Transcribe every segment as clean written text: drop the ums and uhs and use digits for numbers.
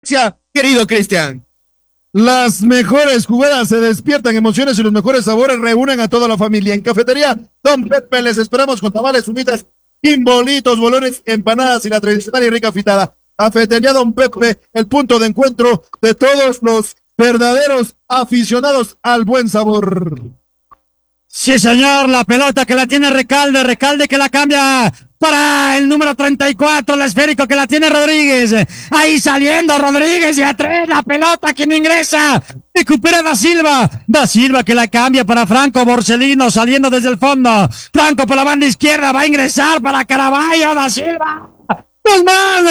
competencia, querido Cristian. Las mejores jugadas se despiertan emociones y los mejores sabores reúnen a toda la familia. En Cafetería Don Pepe les esperamos con tamales, humitas, bolitos, bolones, empanadas y la tradicional y rica fritada. Cafetería Don Pepe, el punto de encuentro de todos los verdaderos aficionados al buen sabor. Sí, señor, la pelota que la tiene Recalde que la cambia para el número 34, el esférico que la tiene Rodríguez. Ahí saliendo Rodríguez y atrás la pelota que no ingresa. Recupera Da Silva que la cambia para Franco Borsellino saliendo desde el fondo. Franco por la banda izquierda va a ingresar para Caraballo, Da Silva. Dos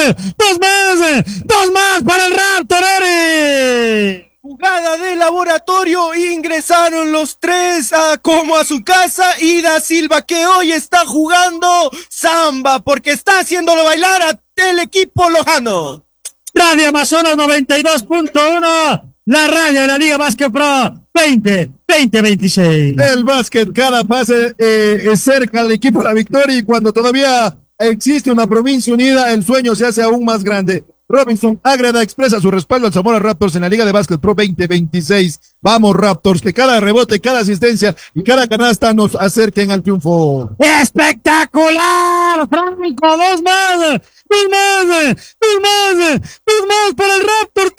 más para el Raptor, Eri. Jugada de laboratorio, ingresaron los tres como a su casa y Da Silva que hoy está jugando samba porque está haciéndolo bailar al equipo lojano. Radio Amazonas 92.1, la radio de la Liga Básquet Pro 2026. El básquet, cada pase cerca al equipo de la victoria y cuando todavía existe una provincia unida, el sueño se hace aún más grande. Robinson Ágreda expresa su respaldo al Zamora Raptors en la Liga de Básquet Pro 2026. Vamos Raptors, que cada rebote, cada asistencia y cada canasta nos acerquen al triunfo. ¡Espectacular! Franco, dos más para el Raptor.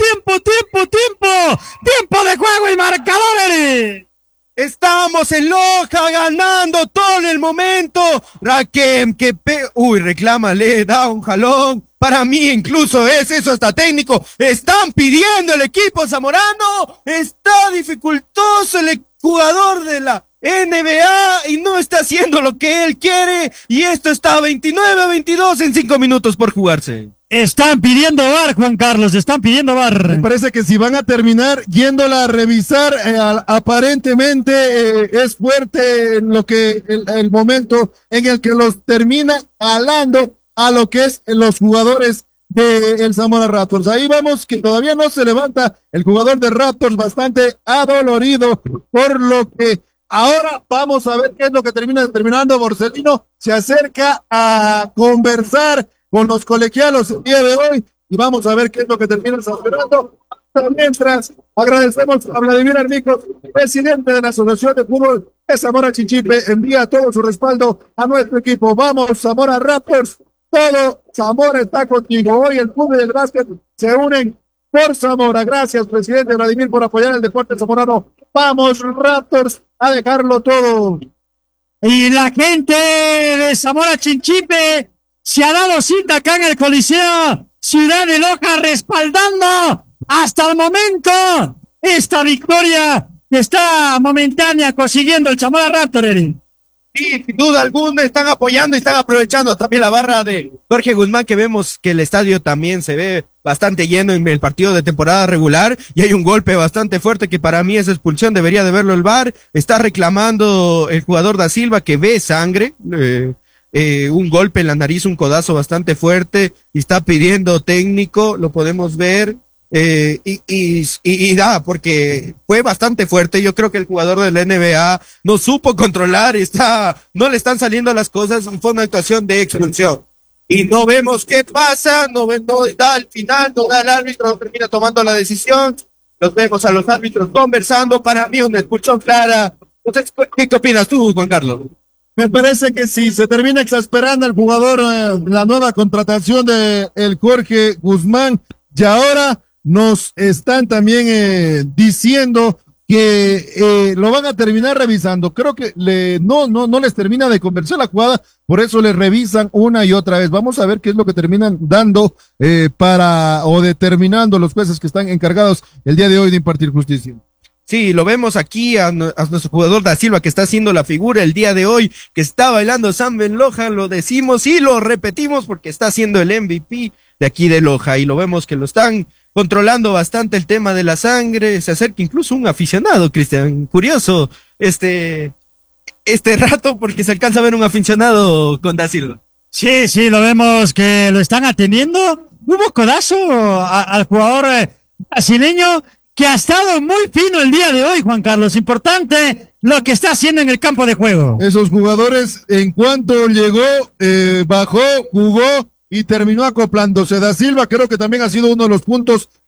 Tiempo de juego y marcador, Eri. Estamos en Loja ganando todo en el momento. Raquem reclama, le da un jalón. Para mí incluso es eso hasta técnico. Están pidiendo el equipo zamorano. Está dificultoso el jugador de la NBA y no está haciendo lo que él quiere. Y esto está 29-22 en 5 minutos por jugarse. Están pidiendo VAR, Juan Carlos, están pidiendo VAR. Me parece que si van a terminar yéndola a revisar, aparentemente es fuerte en lo que el momento en el que los termina jalando a lo que es los jugadores del Zamora Raptors. Ahí vamos que todavía no se levanta el jugador de Raptors, bastante adolorido, por lo que ahora vamos a ver qué es lo que termina determinando. Borsellino se acerca a conversar con los colegialos el día de hoy y vamos a ver qué es lo que termina sancionando. Mientras agradecemos a Vladimir Arnicos, presidente de la Asociación de Fútbol de Zamora Chinchipe, envía todo su respaldo a nuestro equipo. Vamos Zamora Raptors, todo Zamora está contigo. Hoy el fútbol y el básquet se unen por Zamora. Gracias, presidente Vladimir, por apoyar el deporte zamorano. Vamos Raptors a dejarlo todo. Y la gente de Zamora Chinchipe se ha dado cita acá en el Coliseo Ciudad de Loja respaldando hasta el momento esta victoria que está momentánea consiguiendo el Zamora Raptor, Eri. Sí, sin duda alguna están apoyando y están aprovechando también la barra de Jorge Guzmán, que vemos que el estadio también se ve bastante lleno en el partido de temporada regular y hay un golpe bastante fuerte que para mí es expulsión, debería de verlo el VAR. Está reclamando el jugador Da Silva que ve sangre, un golpe en la nariz, un codazo bastante fuerte y está pidiendo técnico, lo podemos ver. Porque fue bastante fuerte. Yo creo que el jugador de la NBA no supo controlar, no le están saliendo las cosas y fue una actuación de expulsión. Y no vemos qué pasa, no da al final, no da el árbitro, termina tomando la decisión. Los vemos a los árbitros conversando. Para mí una expulsión clara. Entonces, ¿qué opinas tú, Juan Carlos? Me parece que si se termina exasperando el jugador, la nueva contratación de el Jorge Guzmán, y ahora nos están también diciendo que lo van a terminar revisando. Creo que no les termina de convencer la jugada, por eso les revisan una y otra vez. Vamos a ver qué es lo que terminan dando o determinando los jueces que están encargados el día de hoy de impartir justicia. Sí, lo vemos aquí a nuestro jugador Da Silva que está haciendo la figura el día de hoy, que está bailando samba en Loja, lo decimos y lo repetimos porque está haciendo el MVP de aquí de Loja y lo vemos que lo están controlando bastante el tema de la sangre. Se acerca incluso un aficionado, Cristian, curioso este rato porque se alcanza a ver un aficionado con Da Silva. Sí, lo vemos que lo están atendiendo. Hubo codazo al jugador brasileño que ha estado muy fino el día de hoy, Juan Carlos. Importante lo que está haciendo en el campo de juego. Esos jugadores, en cuanto llegó, bajó, jugó y terminó acoplándose. Da Silva creo que también ha sido uno de los puntos